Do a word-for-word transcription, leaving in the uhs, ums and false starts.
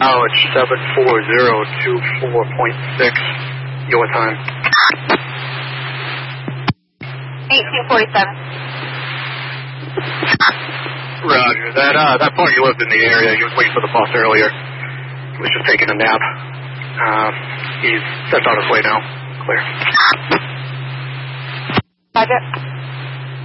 Oh, it's seven four zero two four point six your time. eighteen forty-seven. Roger. That uh, that party lived in the area. He was waiting for the bus earlier. He was just taking a nap. Uh, he's sent on his way now. Clear. Roger.